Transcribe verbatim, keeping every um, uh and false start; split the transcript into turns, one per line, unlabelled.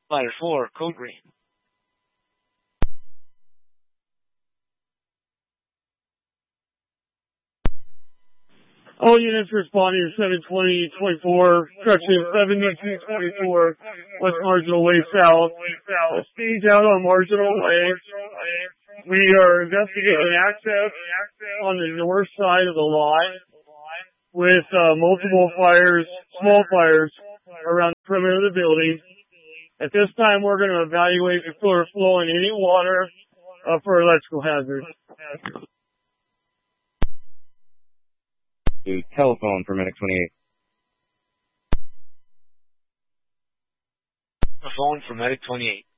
Ladder four, code green.
All units responding to seven twenty twenty-four, correction, seven nineteen twenty-four, West Marginal Way South. Stage out on Marginal Way. We are investigating access on the north side of the lot with uh, multiple fires, small fires, around the perimeter of the building. At this time, we're going to evaluate before flowing any water uh, for electrical hazards.
To telephone for Medic twenty-eight.
A phone for Medic twenty-eight.